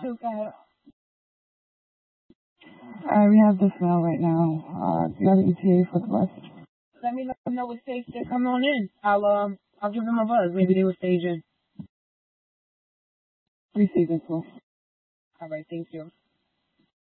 Okay. We have the smell right now. Do you have an ETA for the bus? Let me know what stage they're coming on in. I'll give them a buzz. Maybe they will stage in. Appreciate this, Will. All right, thank you.